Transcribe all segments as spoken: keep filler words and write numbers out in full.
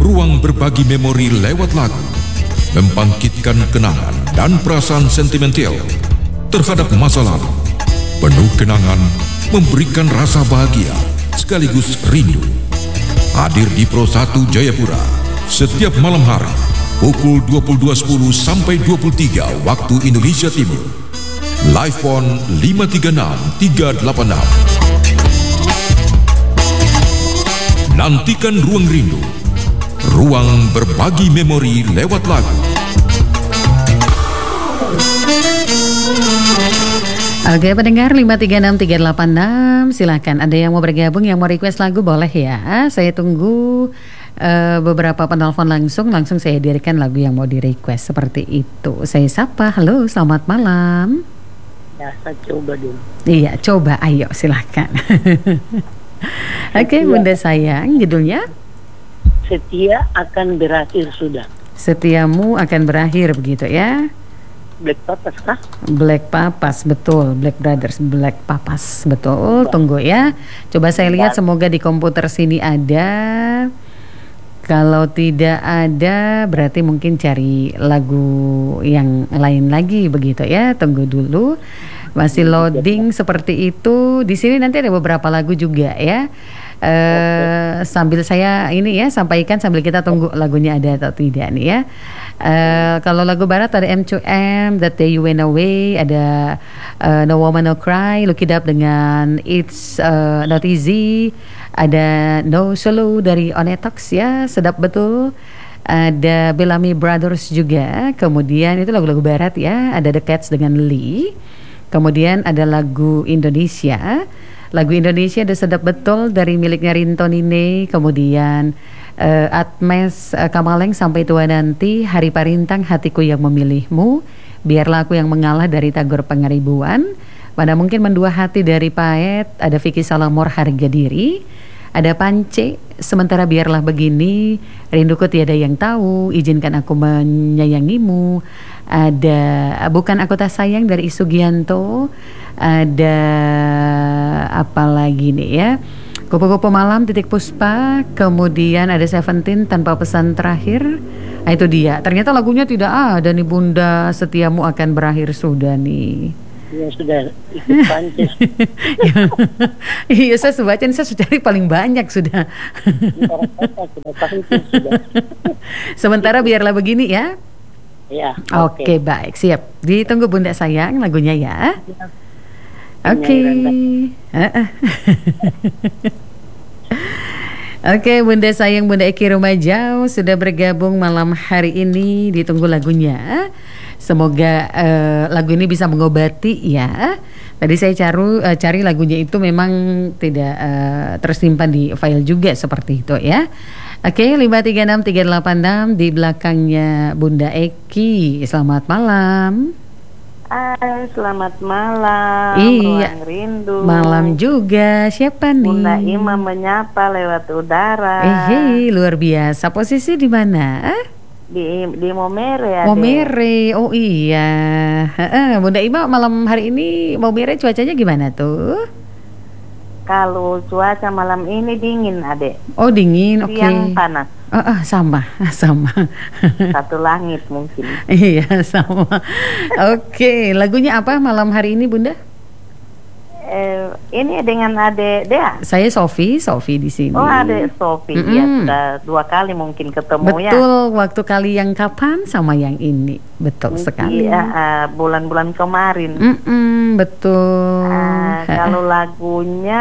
ruang berbagi memori lewat lagu, membangkitkan kenangan dan perasaan sentimental terhadap masa lalu. Penuh kenangan, memberikan rasa bahagia sekaligus rindu. Hadir di Pro satu Jayapura setiap malam hari pukul dua puluh dua sepuluh sampai dua puluh tiga waktu Indonesia Timur. Live Phone lima tiga enam tiga delapan enam. Nantikan ruang rindu, ruang berbagi memori lewat lagu. Oke pendengar lima tiga enam tiga delapan enam, silakan ada yang mau bergabung, yang mau request lagu boleh ya. Saya tunggu uh, beberapa penelpon langsung, langsung saya hadirkan lagu yang mau di request seperti itu. Saya sapa, halo selamat malam. Ya, saya coba dulu. Iya, coba, ayo silakan. Oke, okay, Bunda sayang, judulnya? Setia akan berakhir sudah. Setiamu akan berakhir, begitu ya? Black Papas kah? Black Papas, betul. Black Brothers, Black Papas, betul. Tunggu ya. Coba saya lihat, semoga di komputer sini ada. Kalau tidak ada, berarti mungkin cari lagu yang lain lagi begitu ya. Tunggu dulu. Masih loading seperti itu. Di sini nanti ada beberapa lagu juga ya. Uh, sambil saya ini ya sampaikan sambil kita tunggu lagunya ada atau tidak nih ya. Uh, kalau lagu barat ada M two M, That Day You Went Away, ada uh, No Woman No Cry, Look It Up dengan It's uh, Not Easy, ada No Solo dari Onetox ya, sedap betul. Ada Bellamy Brothers juga. Kemudian itu lagu-lagu barat ya, ada The Cats dengan Lee. Kemudian ada lagu Indonesia. Lagu Indonesia ada sedap betul dari miliknya Rinto Nine. Kemudian uh, Atmes uh, Kamaleng Sampai Tua Nanti, Hari Parintang Hatiku Yang Memilihmu, Biarlah Aku Yang Mengalah dari Tagor Pengaribuan, Mana Mungkin Mendua Hati dari Paet, ada Vicky Salamor Harga Diri, ada Pance Sementara Biarlah Begini, Rinduku Tiada Yang Tahu, Izinkan Aku Menyayangimu, ada Bukan Aku Tak Sayang dari Isugianto, ada apa lagi nih ya, Kupu-Kupu Malam Titik Puspa, kemudian ada Seventeen Tanpa Pesan Terakhir. Nah itu dia, ternyata lagunya tidak ada nih Bunda, Setiamu Akan Berakhir sudah nih. Ya sudah ikut pances. Iya saya baca, saya sudah cari paling banyak sudah. Sementara Biarlah Begini ya. Ya. Oke okay, baik, siap. Ditunggu Bunda sayang lagunya ya. Oke. Okay. Oke okay, Bunda sayang, Bunda Eki Rumajau sudah bergabung malam hari ini. Ditunggu lagunya. Semoga uh, lagu ini bisa mengobati ya. Tadi saya cari, uh, cari lagunya itu memang tidak uh, tersimpan di file juga seperti itu ya. Oke, okay, lima tiga enam tiga delapan enam di belakangnya Bunda Eki. Selamat malam. Hai, selamat malam. Iya. Ruang Rindu. Malam juga. Siapa nih? Bunda Ima menyapa lewat udara. Eh, hey, luar biasa. Posisi di mana? Di di Momere ya. Momere. Oh iya. Heeh, Bunda Ima malam hari ini Momere cuacanya gimana tuh? Kalau cuaca malam ini dingin, Adek. Oh, dingin. Oke. Okay. Siang panas. Oh, oh, sama, sama. Satu langit mungkin. Iya, sama. Oke, okay. Lagunya apa malam hari ini, Bunda? Eh, ini dengan Adek Dea. Saya Sofi, Sofi di sini. Oh, Adek Sofi. Mm-hmm. Ya sudah dua kali mungkin ketemu. Betul, ya. Betul, waktu kali yang kapan sama yang ini. Betul mungkin, sekali. Iya, uh, bulan-bulan kemarin. Mm-mm, betul. Uh, kalau lagunya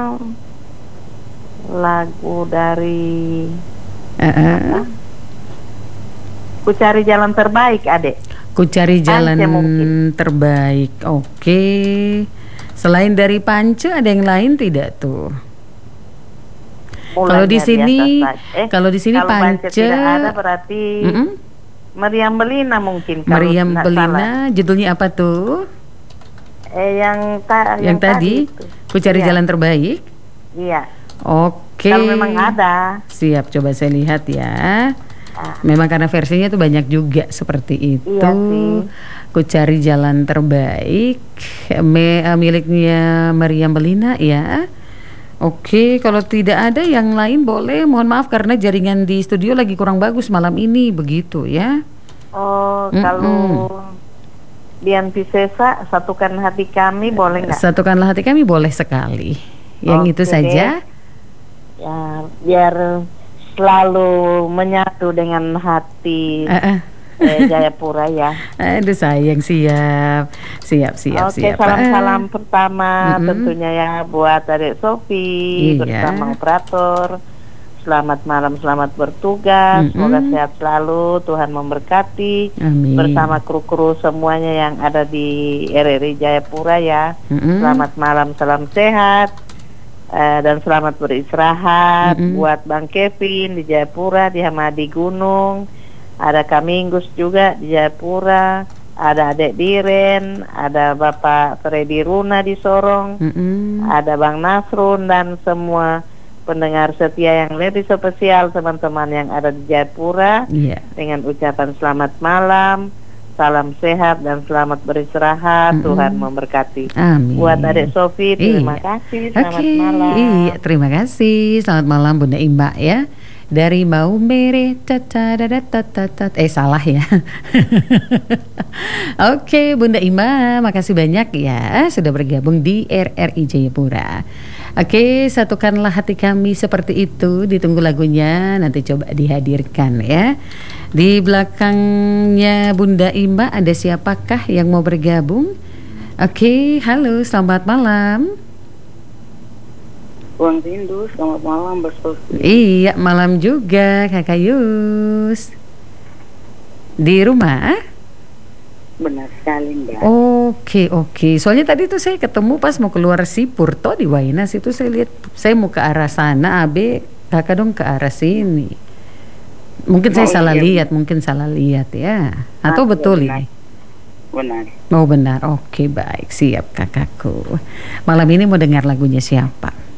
lagu dari uh-uh. Ku Cari Jalan Terbaik, Adek. Ku Cari Jalan Terbaik. Oke. Okay. Selain dari Pance ada yang lain tidak tuh? Kalau di sini, eh, kalau di sini Pance tidak ada berarti mm-mm. Meriam Belina mungkin. Meriam Belina, salah. Judulnya apa tuh? Eh yang, ta- yang, yang tadi, tadi Ku Cari iya. Jalan Terbaik. Iya. Oke. Kalau memang ada. Siap, coba saya lihat ya. Ah. Memang karena versinya tuh banyak juga seperti itu. Iya sih. Ku Cari Jalan Terbaik, Me, uh, miliknya Meriam Belina ya. Oke, kalau tidak ada yang lain boleh. Mohon maaf karena jaringan di studio lagi kurang bagus malam ini, begitu ya. Oh, Mm-mm. kalau Dian Piscesa, satukan hati kami boleh nggak? Satukanlah hati kami boleh sekali. Yang Oke itu saja. Ya, biar selalu menyatu dengan hati Eh, eh. eh, Jayapura ya. Aduh sayang, siap. Siap, siap, Oke, siap. salam-salam pertama Mm-mm. tentunya ya buat adik Sofi Iya. bersama operator. Selamat malam, selamat bertugas. Mm-mm. Semoga sehat selalu, Tuhan memberkati. Amin. Bersama kru-kru semuanya yang ada di R R I Jayapura ya. Mm-mm. Selamat malam, salam sehat. Eh, dan selamat beristirahat. Mm-mm. Buat Bang Kevin di Jayapura, di Hamadi Gunung. Ada Kaminggus juga di Jayapura. Ada Adek Diren, ada Bapak Freddy Runa di Sorong, Mm-mm. ada Bang Nasrun dan semua pendengar setia yang lebih spesial, teman-teman yang ada di Jayapura. Iya. Dengan ucapan selamat malam, salam sehat dan selamat beristirahat. Mm-mm. Tuhan memberkati. Amin. Buat Adek Sofi, terima Iya. kasih. Selamat Oke, malam. iya, terima kasih. Selamat malam Bunda Imba ya. Dari Maumere, tatadadatatat. eh salah ya. Oke, Bunda Imba, makasih banyak ya sudah bergabung di R R I Jayapura. Oke, satukanlah hati kami seperti itu. Ditunggu lagunya, nanti coba dihadirkan ya. Di belakangnya Bunda Imba ada siapakah yang mau bergabung? Oke, halo, selamat malam. Ruang Rindu, selamat malam Mbak Sofi. Iya, malam juga Kakak Yus. Di rumah? Benar sekali Mbak. Oke, oke. Soalnya tadi tuh saya ketemu pas mau keluar si Purto di Wainas itu, saya lihat, saya mau ke arah sana, Abe Kakak dong ke arah sini. Mungkin saya Oh, salah iya. lihat, mungkin salah lihat ya. Atau Ah, betul iya, ini? Benar. Oh benar, oke baik, siap kakakku. Malam ini mau dengar lagunya siapa?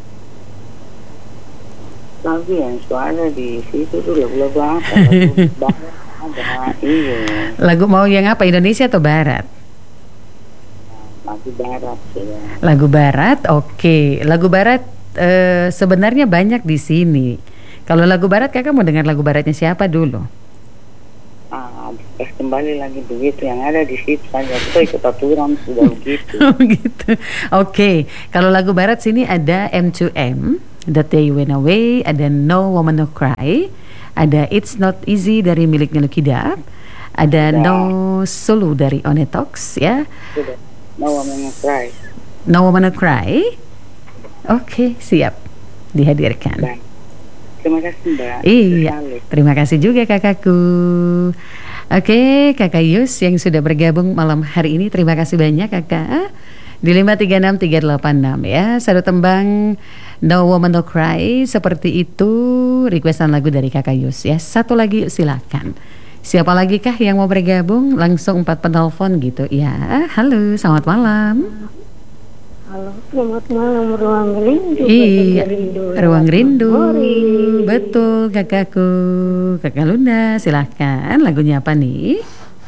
Lagu yang suara di situ tuh lagu-lagu apa? Lagu barat ada, iya. Lagu mau yang apa, Indonesia atau Barat? Lagu barat ya. Lagu Barat, oke. Lagu Barat eh, sebenarnya banyak di sini. Kalau lagu Barat kakak mau dengar lagu Baratnya siapa dulu? Ah, terus kembali lagi begitu yang ada di situ saja. Kita ikut aturan sudah begitu. gitu. Oke, kalau lagu Barat sini ada M two M, That Day Went Away, ada No Woman No Cry, ada It's Not Easy dari miliknya Lucky Dub, ada Ya. No Solo dari Onetox ya, Sudah. No Woman No Cry. No Woman No Cry. Oke, siap dihadirkan. Baik. Terima kasih Mbak. Iya, Sekali. terima kasih juga kakakku. Oke, kakak Yus yang sudah bergabung malam hari ini, terima kasih banyak kakak. Di lima tiga enam tiga delapan enam ya, satu tembang No Woman No Cry seperti itu, requestan lagu dari kakak Yus ya. Satu lagi yuk, silakan. Siapa lagi kah yang mau bergabung? Langsung empat penelpon gitu ya. Halo, selamat malam. Halo, selamat malam Ruang Rindu. Iya, Bapak Rindu. Ruang Rindu. Mori. Betul kakakku. Kakak Luna, silahkan. Lagunya apa nih?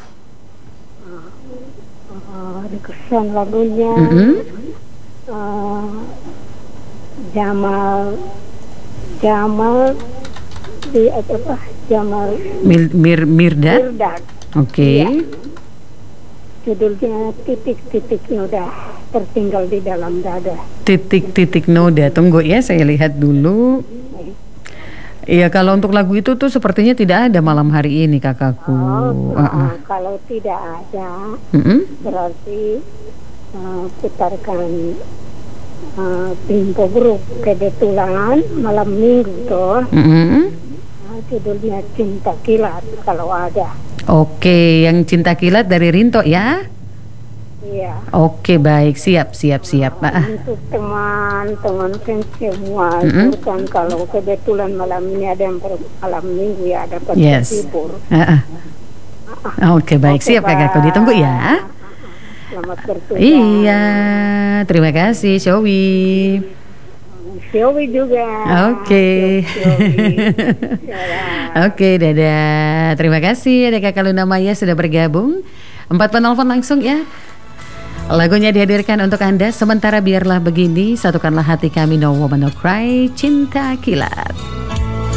Uh, ada kesan lagunya. Mm-mm. uh, Jamal Jamal di apa? Jamal Mil, Mir, Mirdad. Mirdad. Oke. Iya. Judulnya titik-titik noda tertinggal di dalam dada. Titik-titik noda. Tunggu ya, saya lihat dulu. Iya, kalau untuk lagu itu tuh sepertinya tidak ada malam hari ini kakakku. Oh, Ah, ah. kalau tidak ada, Mm-mm. berarti uh, putarkan uh, Bimbo Group kebetulan malam minggu tuh. Mm-mm. uh, judulnya Cinta Kilat kalau ada. Oke, yang Cinta Kilat dari Rinto ya. Iya. Oke, baik, siap, siap, siap. Ah, ah. Untuk teman-teman fans semua, Mm-mm. itu kan kalau kebetulan malam ini ada yang ber- malam minggu ya dapat Yes. terhibur. Ah, ah. Oke, baik, Oke, siap kakakku. Pak. Ditunggu ya. Selamat bertugas. Iya, terima kasih Showi. Siowi juga. Oke. Siowi. Dadah. Oke, dadah. Terima kasih ada Kakak Luna Maya sudah bergabung. Empat penelpon langsung ya. Lagunya dihadirkan untuk Anda. Sementara biarlah begini, satukanlah hati kami, No Woman No Cry, Cinta Kilat.